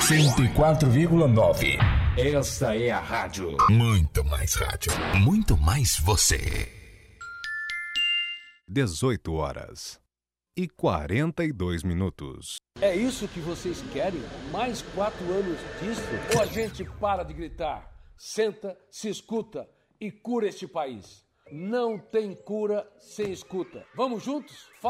104,9. Esta é a rádio. Muito mais rádio. Muito mais você. 18h42. É isso que vocês querem? Mais 4 anos disso? Ou a gente para de gritar, senta, se escuta e cura este país? Não tem cura sem escuta. Vamos juntos?